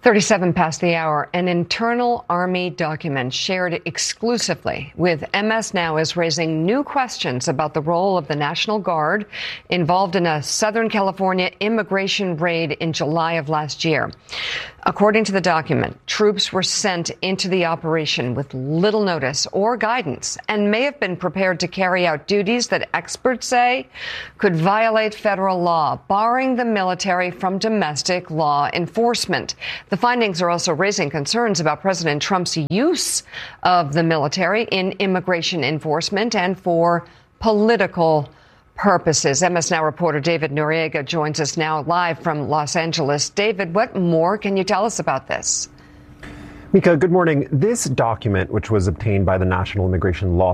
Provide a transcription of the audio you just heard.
37 past the hour, an internal Army document shared exclusively with MS Now is raising new questions about the role of the National Guard involved in a Southern California immigration raid in July of last year. According to the document, troops were sent into the operation with little notice or guidance and may have been prepared to carry out duties that experts say could violate federal law, barring the military from domestic law enforcement. The findings are also raising concerns about President Trump's use of the military in immigration enforcement and for political purposes. MS Now reporter David Noriega joins us now live from Los Angeles. David, what more can you tell us about this? Mika, good morning. This document, which was obtained by the National Immigration Law